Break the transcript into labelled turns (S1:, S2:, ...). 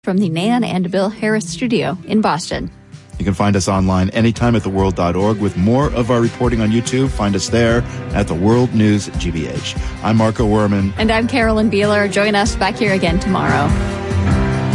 S1: from the Nan and Bill Harris Studio in Boston.
S2: You can find us online anytime at theworld.org with more of our reporting on YouTube. Find us there at the World News GBH. I'm Marco Werman.
S1: And I'm Carolyn Beeler. Join us back here again tomorrow.